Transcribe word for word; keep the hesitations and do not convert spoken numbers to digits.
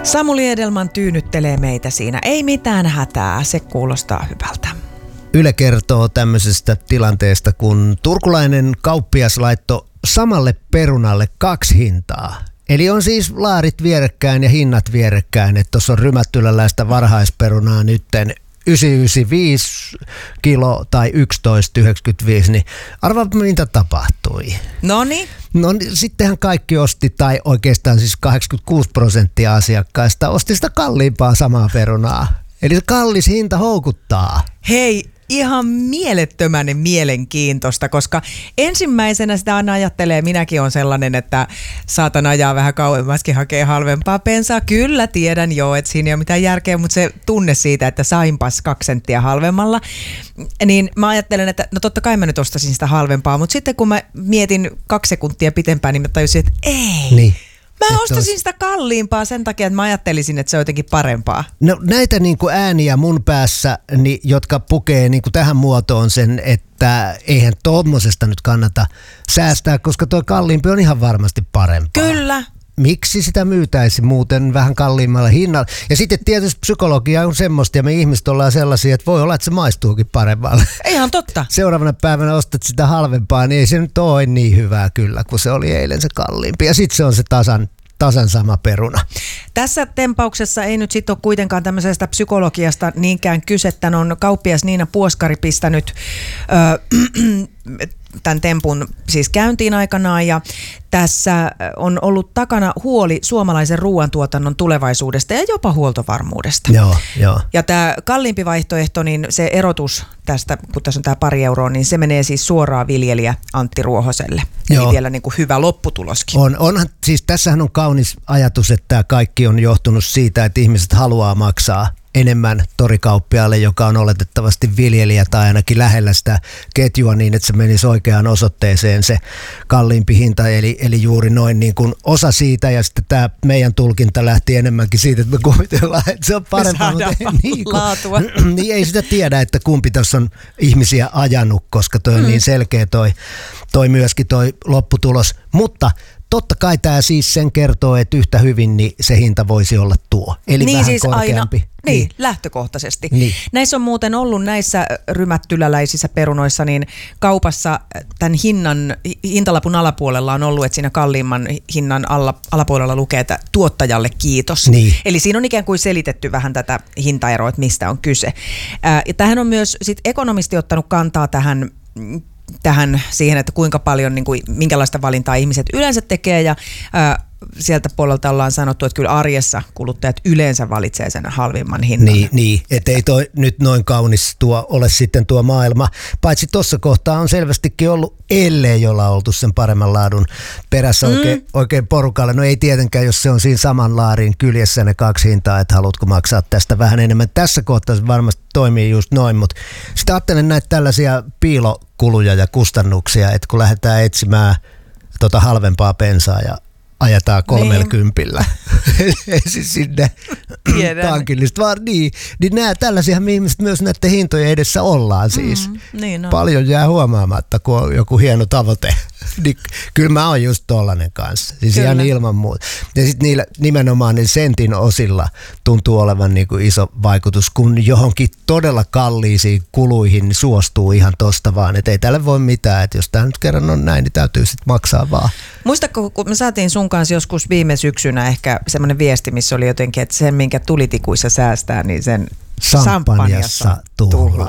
Samuli Edelman tyynnyttelee meitä siinä. Ei mitään hätää, se kuulostaa hyvältä. Yle kertoo tämmöisestä tilanteesta, kun turkulainen kauppias laittoi samalle perunalle kaksi hintaa. Eli on siis laarit vierekkäin ja hinnat vierekkäin, että tuossa on rymättyläläistä varhaisperunaa nytten yhdeksänsataayhdeksänkymmentäviisi kilo tai yksitoista yhdeksänkymmentäviisi, niin arvaa mitä tapahtui. Noniin. No sittenhän kaikki osti, tai oikeastaan siis kahdeksankymmentäkuusi prosenttia asiakkaista osti sitä kalliimpaa samaa perunaa. Eli se kallis hinta houkuttaa. Hei, ihan mielettömän mielenkiintoista, koska ensimmäisenä sitä aina ajattelee, minäkin on sellainen, että saatan ajaa vähän kauemmaskin hakea halvempaa bensaa. Kyllä tiedän jo, että siinä ei ole mitään järkeä, mutta se tunne siitä, että sainpas kaksi senttiä halvemmalla, niin mä ajattelen, että no totta kai mä nyt ostasin sitä halvempaa, mutta sitten kun mä mietin kaksi sekuntia pitempään, niin mä tajusin, että ei. Niin. Mä et ostasin olis... sitä kalliimpaa sen takia, että mä ajattelisin, että se on jotenkin parempaa. No näitä niin kuin ääniä mun päässä, niin, jotka pukee niin kuin tähän muotoon sen, että eihän tommosesta nyt kannata säästää, koska tuo kalliimpi on ihan varmasti parempaa. Kyllä. Miksi sitä myytäisi muuten vähän kalliimmalla hinnalla? Ja sitten tietysti psykologia on semmoista ja me ihmiset ollaan sellaisia, että voi olla, että se maistuukin paremmalle. Ihan totta. Seuraavana päivänä ostat sitä halvempaa, niin ei se nyt ole niin hyvää kyllä, kun se oli eilen se kalliimpi. Ja sitten se on se tasan, tasan sama peruna. Tässä tempauksessa ei nyt sitten ole kuitenkaan tämmöisestä psykologiasta niinkään kyse. Tän on kauppias Niina Puoskari pistänyt Öö, tämän tempun siis käyntiin aikanaan, ja tässä on ollut takana huoli suomalaisen ruoantuotannon tulevaisuudesta ja jopa huoltovarmuudesta. Joo, joo. Ja tämä kalliimpi vaihtoehto, niin se erotus tästä, kun tässä on tämä pari euroa, niin se menee siis suoraan viljelijä Antti Ruohoselle. Joo. Eli vielä niin kuin hyvä lopputuloskin. On, onhan, siis tässähän on kaunis ajatus, että tämä kaikki on johtunut siitä, että ihmiset haluaa maksaa enemmän torikauppiaalle, joka on oletettavasti viljelijä tai ainakin lähellä sitä ketjua niin, että se menisi oikeaan osoitteeseen se kalliimpi hinta. Eli, eli juuri noin niin kuin osa siitä, ja sitten tämä meidän tulkinta lähti enemmänkin siitä, että me kuvitellaan, että se on parempaa. Me mutta niin, laatua. Kun, niin ei sitä tiedä, että kumpi tuossa on ihmisiä ajanut, koska toi on mm. niin selkeä toi, toi myöskin toi lopputulos. Mutta totta kai tämä siis sen kertoo, että yhtä hyvin niin se hinta voisi olla tuo. Eli niin vähän siis korkeampi. Aina, niin, niin, lähtökohtaisesti. Niin. Näissä on muuten ollut näissä rymättyläläisissä perunoissa, niin kaupassa tämän hinnan, hintalapun alapuolella on ollut, että siinä kalliimman hinnan alla, alapuolella lukee, että tuottajalle kiitos. Niin. Eli siinä on ikään kuin selitetty vähän tätä hintaeroa, että mistä on kyse. Ää, ja tähän on myös sit ekonomisti ottanut kantaa tähän tähän siihen, että kuinka paljon, niin kuin, minkälaista valintaa ihmiset yleensä tekee, ja ää, sieltä puolelta ollaan sanottu, että kyllä arjessa kuluttajat yleensä valitsee sen halvimman hinnan. Niin, niin. Että ei toi nyt noin kaunis tuo ole sitten tuo maailma, paitsi tuossa kohtaa on selvästikin ollut, ellei jolla oltu sen paremman laadun perässä mm. oikein, oikein porukalle. No ei tietenkään, jos se on siinä saman laarin kyljessä ne kaksi hintaa, että haluatko maksaa tästä vähän enemmän. Tässä kohtaa se varmasti toimii just noin, mutta sitten ajattelen näitä tällaisia piilokuluja ja kustannuksia, että kun lähdetään etsimään tota halvempaa bensaa ja ajetaan kolmelkympillä niin. siis sinne tankillista, vaan niin, niin nämä tällaisia ihmiset myös näiden hintojen edessä ollaan siis. Mm, niin on. Paljon jää huomaamatta, kun on joku hieno tavoite. Niin, kyllä mä oon just tollanen kanssa, siis kyllä. Ihan ilman muuta. Ja sitten niillä nimenomaan niillä sentin osilla tuntuu olevan niinku iso vaikutus, kun johonkin todella kalliisiin kuluihin niin suostuu ihan tosta vaan, että ei tälle voi mitään, että jos tämä nyt kerran on näin, niin täytyy sitten maksaa vaan. Muistatko, kun me saatiin sun kanssa joskus viime syksynä ehkä semmoinen viesti, missä oli jotenkin, että sen minkä tulitikuissa säästää, niin sen Sampanjassa tuhlaa.